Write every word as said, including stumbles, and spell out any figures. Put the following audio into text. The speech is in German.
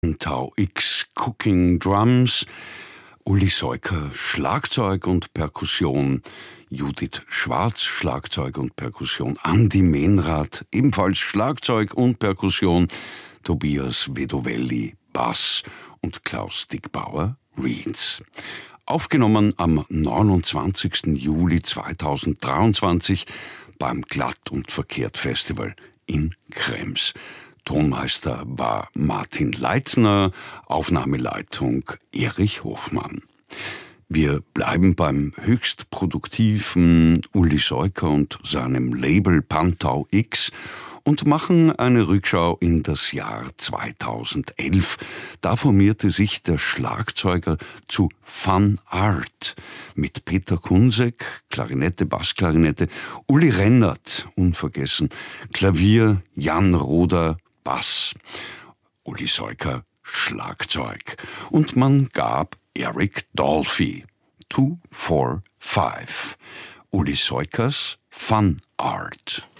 Tau X Cooking Drums, Uli Seuker Schlagzeug und Perkussion, Judith Schwarz Schlagzeug und Perkussion, Andi Menrath ebenfalls Schlagzeug und Perkussion, Tobias Vedovelli Bass und Klaus Dickbauer Reeds. Aufgenommen am neunundzwanzigsten Juli zweitausenddreiundzwanzig beim Glatt und Verkehrt Festival in Krems. Tonmeister war Martin Leitzner, Aufnahmeleitung Erich Hofmann. Wir bleiben beim höchst produktiven Uli Seuker und seinem Label Pantau X und machen eine Rückschau in das Jahr zweitausendelf. Da formierte sich der Schlagzeuger zu Fun Art mit Peter Kunsek, Klarinette, Bassklarinette, Uli Rennert, unvergessen, Klavier, Jan Roder, Bass, Uli Seuker Schlagzeug und man gab Eric Dolphy two four five, Uli Seukers Fun Art.